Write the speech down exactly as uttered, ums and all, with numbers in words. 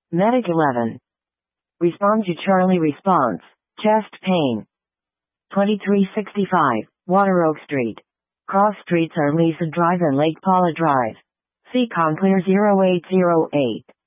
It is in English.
Medic eleven. Respond to Charlie response. Chest pain. twenty-three sixty-five, Water Oak Street. Cross streets are Lisa Drive and Lake Paula Drive. See Conclear zero eight zero eight.